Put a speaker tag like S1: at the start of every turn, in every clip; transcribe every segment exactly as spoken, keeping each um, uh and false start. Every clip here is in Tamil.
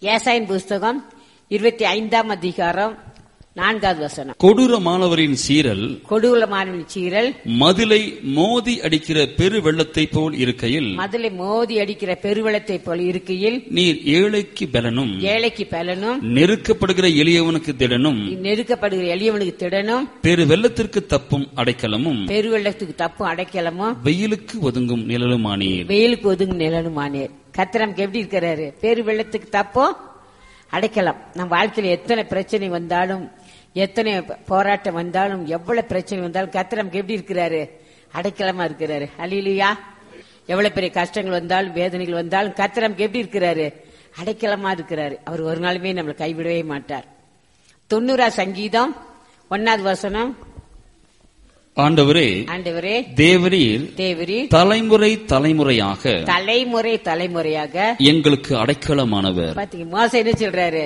S1: ஏசாயின் புஸ்தகம் இருபத்தி ஐந்தாம் அதிகாரம் நான்காவது வசனம்.
S2: கொடூரமானவரின் சீரல்
S1: கொடூரமானவரின் சீரல்
S2: மதிலை மோதி அடிக்கிற பெரு வெள்ளத்தை போல் இருக்கையில்
S1: மதிலை மோதி அடிக்கிற பெருவெள்ளத்தை போல் இருக்கையில்
S2: நீர் ஏழைக்கு பலனும்
S1: ஏழைக்கு பலனும்
S2: நெருக்கப்படுகிற எளியவனுக்கு திடனும்
S1: நெருக்கப்படுகிற எளியவனுக்கு திடனும்
S2: பெரு வெள்ளத்திற்கு தப்பும் அடைக்கலமும்
S1: பெருவெள்ளத்துக்கு தப்பும் அடைக்கலமும்
S2: வெயிலுக்கு ஒதுங்கும் நிழலுமானீர்.
S1: வெயிலுக்கு ஒதுங்கும் நிழலுமானீர். கர்த்தர் நமக்கு எப்படி இருக்கிறாரு? பெரு வெள்ளத்துக்கு தப்பும் அடைக்கலாம். நம் வாழ்க்கையில எத்தனை பிரச்சனை வந்தாலும், எத்தனை போராட்டம் வந்தாலும், எவ்வளவு பிரச்சனை வந்தாலும் கர்த்தர் நமக்கு எப்படி இருக்கிறாரு? அடைக்கலமா இருக்கிறாரு. அல்லேலூயா. எவ்வளவு பெரிய கஷ்டங்கள் வந்தாலும், வேதனைகள் வந்தாலும் கர்த்தர் நமக்கு எப்படி இருக்கிறாரு? அடைக்கலமா இருக்கிறாரு. அவர் ஒரு நாளுமே நம்மளை கைவிடவே மாட்டார். தொண்ணூறா சங்கீதம் ஒன்னாவது வசனம்.
S2: ஆண்டவரே
S1: ஆண்டவரே
S2: தேவரீர்
S1: தேவரீர்
S2: தலைமுறை தலைமுறையாக
S1: தலைமுறை தலைமுறையாக
S2: எங்களுக்கு அடைக்கலமானவர்.
S1: பாத்தீங்க, மோச என்ன சொல்றாரு?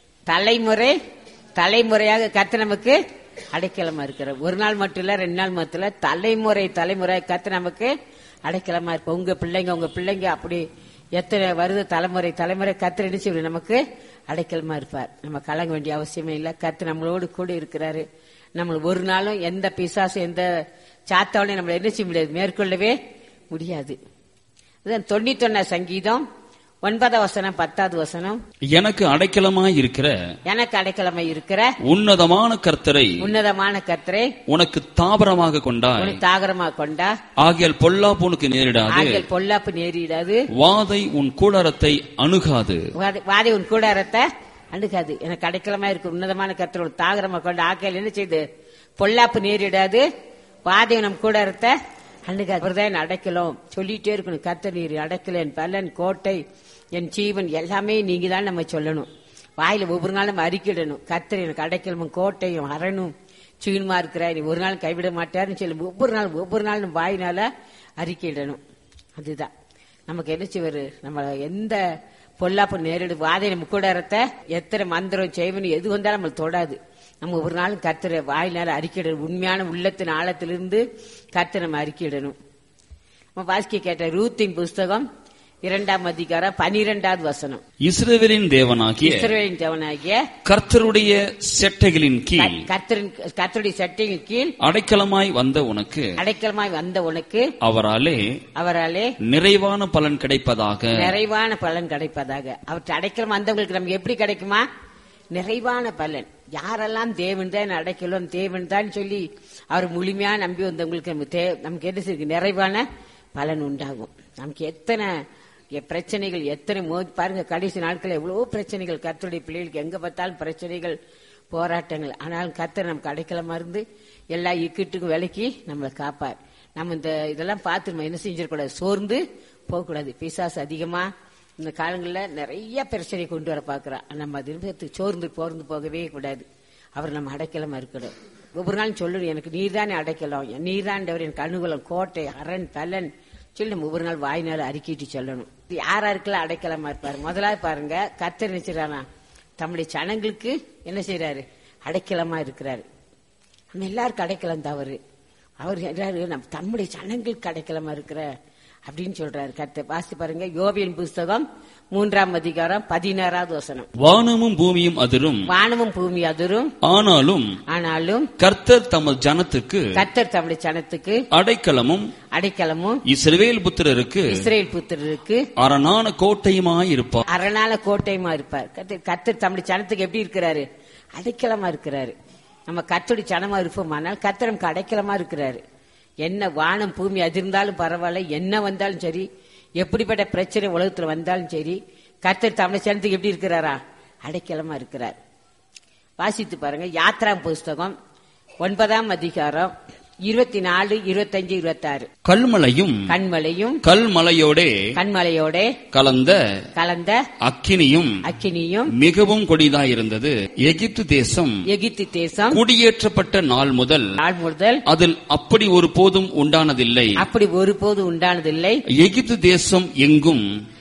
S1: தலைமுறை தலைமுறையாக கர்த்தர் நமக்கு அடைக்கலமா இருக்கிறார். ஒரு நாள் மட்டும் இல்ல, ரெண்டு நாள் மட்டும் இல்ல, தலைமுறை தலைமுறை கர்த்தர் நமக்கு அடைக்கலமா இருப்ப. உங்க பிள்ளைங்க உங்க பிள்ளைங்க அப்படி எத்தனை வருது தலைமுறை தலைமுறை கர்த்தர் என்ன செய்வார்? நமக்கு அடைக்கலமா இருப்பார். நம்ம கலங்க வேண்டிய அவசியமே இல்ல. கர்த்தர் நம்மளோடு கூட இருக்கிறாரு. நம்ம ஒரு நாளும் எந்த பிசாசும் எந்த சாத்தாவளையும் நம்மள என்ன செய்ய முடியாது, மேற்கொள்ளவே முடியாது. தொண்ணூத்தி ஒன்னா சங்கீதம் ஒன்பதாம் வசனம் பத்தாவது வசனம்.
S2: எனக்கு அடைக்கலமாய் இருக்கிற
S1: எனக்கு அடைக்கலமாய் இருக்கிற
S2: உன்னதமான கர்த்தரை
S1: உன்னதமான கர்த்தரை
S2: உனக்கு தாபரமாக கொண்டாய்.
S1: உனக்கு தாகரமாக கொண்டா
S2: ஆகியால் பொல்லாப்பு உனக்கு நேரிடாது.
S1: ஆகியால் பொல்லாப்பு நேரிடாது.
S2: வாதை உன் கூடாரத்தை அணுகாது.
S1: வாதை உன் கூடாரத்தை அணுகாது. எனக்கு அடைக்கலமா இருக்கு உன்னதமான கர்த்தரோட தாகரமா கொண்டு ஆக்கையில் என்ன செய்து பொல்லாப்பு நேரிடாது. வாதை நம் கூடாரத்தை அணுகாது. அவர்தான் அடைக்கலம் சொல்லிட்டே இருக்கணும். கர்த்தர் நீர் அடைக்கல, என் பலன், கோட்டை, என் ஜீவன் எல்லாமே நீங்க தான் நம்ம சொல்லணும். வாயில ஒவ்வொரு நாளும் நம்ம அறிக்கிடணும். கர்த்தர் எனக்கு அடைக்கலமும் கோட்டையும் அரணும் சீனுமா இருக்கிற, நீ ஒரு நாள் கைவிட மாட்டாருன்னு சொல்லி ஒவ்வொரு நாள் ஒவ்வொரு நாள் நம்ம வாயினால அறிக்கையிடணும். அதுதான் நமக்கு என்ன செய்வாரு? நம்ம எந்த பொல்லாப்பு நேரிடு வாதை நம்ம கூடாரத்தை எத்தனை மந்திரம் செய்வனு எது வந்தாலும் நம்மளை தொடாது. நம்ம ஒரு நாளும் கர்த்தரை வாயினால அறிக்கையிடணும். உண்மையான உள்ளத்தின் ஆழத்திலிருந்து கர்த்தரை நம்ம அறிக்கையிடணும். நம்ம வாசிக்க கேட்ட ரூத்தின் புஸ்தகம் இரண்டாம் அதிகாரம் பனிரெண்டாவது வசனம்.
S2: இஸ்ரவேலின் தேவனாகிய
S1: இஸ்ரவேலின் தேவனாகிய
S2: கர்த்தருடைய செட்டைகளின் கீழ்
S1: கர்த்தரின் கர்த்தருடைய செட்டையின் கீழ்
S2: அடைக்கலமாய் வந்த உனக்கு
S1: அடைக்கலமாய் வந்த உனக்கு
S2: அவராலே
S1: அவராலே
S2: நிறைவான பலன் கிடைப்பதாக
S1: நிறைவான பலன் கிடைப்பதாக. அவற்றை அடைக்கலம் வந்தவங்களுக்கு நமக்கு எப்படி கிடைக்குமா? நிறைவான பலன். யாரெல்லாம் தேவன் தான் அடைக்கலம் தேவன் தான் சொல்லி அவர் முழுமையா நம்பி வந்தவங்களுக்கு நமக்கு நமக்கு என்ன செய்ய நிறைவான பலன் உண்டாகும். நமக்கு எத்தனை பிரச்சனைகள் எத்தனை மோதி பாருங்க, கடைசி நாட்கள் எவ்வளவோ பிரச்சனைகள். கர்த்தருடைய பிள்ளைகளுக்கு எங்க பார்த்தாலும் பிரச்சனைகள், போராட்டங்கள். ஆனாலும் கர்த்தர் நமக்கு அடைக்கலமா இருந்து எல்லா இக்கட்டுக்கும் விலக்கி நம்மளை காப்பார். நம்ம இந்த இதெல்லாம் பார்த்து நம்ம என்ன செஞ்சிடக்கூடாது, சோர்ந்து போகக்கூடாது. பிசாசு அதிகமா இந்த காலங்களில் நிறைய பிரச்சனை கொண்டு வர பாக்குறான். நம்ம அது சோர்ந்து போர்ந்து போகவே கூடாது. அவர் நம்ம அடைக்கலமா இருக்கணும். ஒவ்வொரு நாளும் சொல்லணும், எனக்கு நீர்தானே அடைக்கலாம், நீர்தான் எனக்கு அனுகூலம், கோட்டை, அரண், பலன் சொல்லி நம்ம ஒவ்வொரு நாள் வாயினால அறிக்கிட்டு சொல்லணும். யாராருக்கெல்லாம் அடைக்கலமா இருப்பாரு? முதலாவது பாருங்க, கர்த்தர் நினைச்சிடறானா தம்முடைய ஜனங்களுக்கு என்ன செய்யறாரு? அடைக்கலமா இருக்கிறாரு. நம்ம எல்லாருக்கும் அடைக்கலம் தவறு. அவர் நம்ம தம்முடைய ஜனங்களுக்கு அடைக்கலமா இருக்கிற அப்படின்னு சொல்றாரு கர்த்தர். வாசி பாருங்க, யோபின் புஸ்தகம் மூன்றாம் அதிகாரம் பதினாறாவது வசனம்.
S2: வானமும் பூமியும் அதிரும்,
S1: வானமும் பூமி அதிரும்,
S2: ஆனாலும்
S1: ஆனாலும்
S2: கர்த்தர் தமது ஜனத்துக்கு
S1: கர்த்தர் தம்முடைய ஜனத்துக்கு
S2: அடைக்கலமும்
S1: அடைக்கலமும்
S2: இஸ்ரவேல் புத்திரருக்கு
S1: இஸ்ரேல் புத்திரருக்கு
S2: அரணான கோட்டையுமாய் இருப்பார்.
S1: அரணான கோட்டையுமா இருப்பார். கர்த்தர் தம்முடைய ஜனத்துக்கு எப்படி இருக்கிறாரு? அடைக்கலமா இருக்கிறாரு. நம்ம கர்த்தருடைய ஜனமா இருப்போமானால் கர்த்தர் நமக்கு அடைக்கலமா இருக்கிறாரு. என்ன வானம் பூமி அதிர்ந்தாலும் பரவாயில்ல, என்ன வந்தாலும் சரி, எப்படிப்பட்ட பிரச்சனை உலகத்துல வந்தாலும் சரி, கர்த்தர் தமிழ் சனத்துக்கு எப்படி இருக்கிறாரா? அடைக்கலமா இருக்கிறார். வாசித்து பாருங்க, யாத்ரா புஸ்தகம் ஒன்பதாம் அதிகாரம் இருபத்தி நாலு இருபத்தஞ்சு இருபத்தி ஆறு.
S2: கல்மலையும்
S1: கண்மலையும்
S2: கல்மலையோட
S1: கண்மலையோட
S2: கலந்த
S1: கலந்த
S2: அக்கினியும்
S1: அக்கினியும்
S2: மிகவும் கொடிதாயிருந்தது. எகிப்து தேசம்
S1: எகிப்து தேசம்
S2: குடியேற்றப்பட்ட நாள் முதல்
S1: நாள் முதல்
S2: அதில் அப்படி ஒரு போதும் உண்டானதில்லை.
S1: அப்படி ஒரு போது உண்டானதில்லை.
S2: எகிப்து தேசம் எங்கும்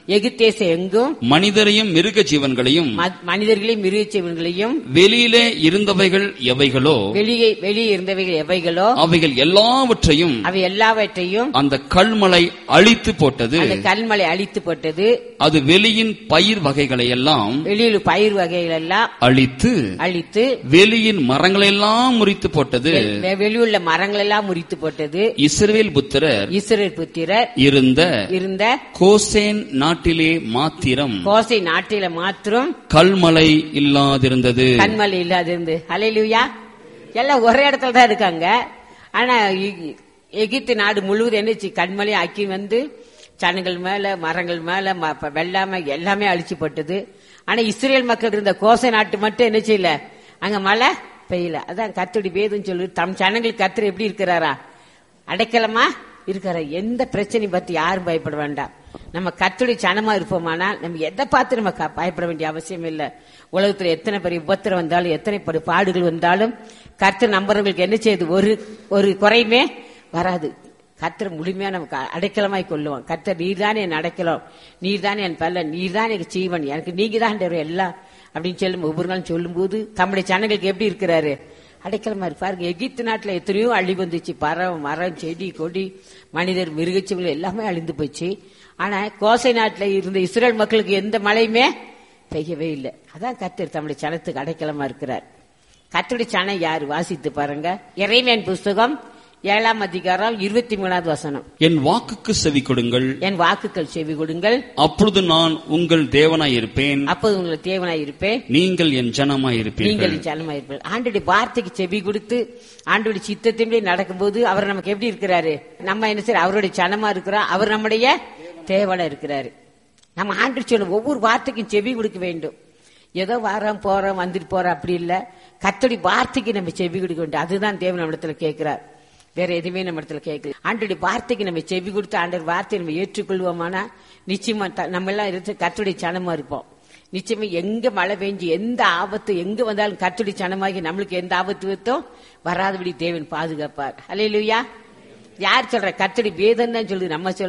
S1: எகிப்தேசம் எங்கும்
S2: மனிதரையும் மிருக ஜீவன்களையும்
S1: ம- மனிதர்களையும் மிருக ஜீவன்களையும்
S2: வெளியிலே இருந்தவைகள் எவைகளோ
S1: வெளியே வெளியே இருந்தவைகள் எவைகளோ
S2: அவைகள் எல்லாவற்றையும்
S1: அவை எல்லாவற்றையும்
S2: அந்த கல்மலை அழித்து போட்டது.
S1: அந்த கல்மலை அழித்து போட்டது.
S2: அது வெளியின் பயிர் வகைகளை எல்லாம்
S1: வெளியில் பயிர் வகைகள் எல்லாம்
S2: அழித்து
S1: அழித்து
S2: வெளியின் மரங்களெல்லாம் முறித்து போட்டது.
S1: வெ- வெளியுள்ள மரங்கள் எல்லாம் முறித்து போட்டது.
S2: இஸ்ரவேல் புத்திரர்
S1: இஸ்ரவேல் புத்திரர்
S2: இருந்த
S1: இருந்த
S2: கோசேன் நாட்டிலே மாத்திரம்
S1: கோசை நாட்டில மாத்திரம்
S2: கல்மலை இல்லாதிருந்தது.
S1: கண்மலை இல்லாதிருந்து. ஹல்லேலூயா. எல்லாம் ஒரே இடத்துல தான் இருக்காங்க. ஆனா எகி- எகிப்து நாடு முழுவதும் என்னச்சு கண்மலை ஆக்கி வந்து சனங்கள் மேல மரங்கள் மேல ம- ப- வெள்ளாமை எல்லாமே அழிச்சு போட்டது. ஆனா இஸ்ரேல் மக்கள் இருந்த கோசை நாட்டு மட்டும் என்ன செய்யல, அங்க மழை பெய்யல. அதான் கர்த்தருடைய வேதம் சொல்லு, தம் ஜனங்களுக்கு கர்த்தர் எப்படி இருக்கிறாரா, அடைக்கலமா இருக்கிற. எந்த பிரச்சனையும் பத்தி யாரும் பயப்பட வேண்டாம். நம்ம கர்த்தருடைய சனமா இருப்போமானால் நம்ம எதை பார்த்து நம்ம க- பயப்பட வேண்டிய அவசியம் இல்லை. உலகத்துல எத்தனை பெரிய உபத்திரம் வந்தாலும் எத்தனை பெரிய பாடுகள் வந்தாலும் கர்த்தர் நம்புறவங்களுக்கு என்ன செய்யுது, ஒரு ஒரு குறையுமே வராது. கர்த்தர் முழுமையா நமக்கு அடைக்கலமாய் கொள்ளுவோம். கர்த்தர் நீர் தானே என் அடைக்கலம், நீர் தானே என் பல்லன், நீர் தான் எனக்கு ஜீவன், எனக்கு நீங்க தான் எல்லாம் அப்படின்னு சொல்லும் ஒவ்வொரு நாளும் சொல்லும் போது தம்முடைய ஜனங்களுக்கு எப்படி இருக்கிறாரு, அடைக்கலமா இருப்பாருங்க. எகிப்து நாட்டுல எத்தனையோ அழிவு வந்துச்சு. பறவை, மரம், செடி, கொடி, மனிதர், மிருகச்சீவங்கள் எல்லாமே அழிந்து போச்சு. ஆனா கோசை நாட்டுல இருந்த இஸ்ரேல் மக்களுக்கு எந்த மழையுமே பெய்யவே இல்லை. அதான் கர்த்தர் தம்முடைய சனத்துக்கு அடைக்கலமா இருக்கிறார். கர்த்தருடைய சனம் யாரு, வாசித்து பாருங்க. எரேமியாவின் புஸ்தகம் ஏழாம் அதிகாரம் இருபத்தி மூணாவது வசனம்.
S2: என் வாக்குக்கு செவி கொடுங்கள்,
S1: என் வாக்குகள் செவி கொடுங்கள்,
S2: அப்பொழுது நான் உங்கள் தேவனாய் இருப்பேன்,
S1: அப்போது உங்களுக்கு தேவனாய் இருப்பேன்,
S2: நீங்கள் என் ஜனமாய்
S1: நீங்கள்
S2: இருப்பீர்கள்.
S1: என் ஜனமாய் இருப்பீர்கள். ஆண்டுடைய வார்த்தைக்கு செவி கொடுத்து ஆண்டுடைய சித்தத்தின்படி நடக்கும்போது அவர் நமக்கு எப்படி இருக்கிறாரு, நம்ம என்ன செய்ய அவருடைய ஜனமா இருக்கிறோம், அவர் நம்முடைய தேவனா இருக்கிறாரு. நம்ம ஆண்டு சொல்ல ஒவ்வொரு வார்த்தைக்கும் செவி கொடுக்க வேண்டும். ஏதோ வாரம் போறோம் வந்துட்டு போறோம் அப்படி இல்ல, கர்த்தருடைய வார்த்தைக்கு நம்ம செவி கொடுக்க வேண்டும். அதுதான் தேவன் நம்ம இடத்துல கேட்கிறார், வேற எதுவுமே நம்ம இடத்துல கேட்கல. ஆண்டுடைய வார்த்தைக்கு நம்ம செவி கொடுத்து ஆண்டவர் வார்த்தையை நம்ம ஏற்றுக்கொள்வோமானா நிச்சயமா த- நம்ம எல்லாம் இருந்து கர்த்தருடைய சனமா இருப்போம். நிச்சயமா எங்க மழை பெஞ்சு எந்த ஆபத்து எங்க வந்தாலும் கர்த்தருடைய சனமாகி நம்மளுக்கு எந்த ஆபத்து வத்தோ வராதபடி தேவன் பாதுகாப்பார். ஹல்லேலூயா. யார் சொல்ற, கர்த்தருடைய வேதம் தான் சொல்லுது, நம்ம சொல்ல